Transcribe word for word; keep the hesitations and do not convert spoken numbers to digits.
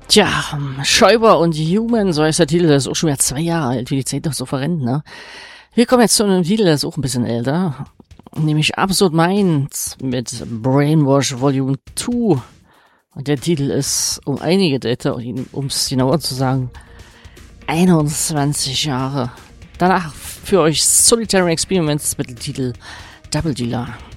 Tja, Schäuber und Human, so heißt der Titel, das ist auch schon wieder zwei Jahre alt, wie die Zeit doch so verrennt, ne? Wir kommen jetzt zu einem Titel, der ist auch ein bisschen älter, nämlich Absurd Minds mit Brainwash Volume zwei. Und der Titel ist um einige älter, um es genauer zu sagen, einundzwanzig Jahre. Danach für euch Solitary Experiments mit dem Titel Double Dealer.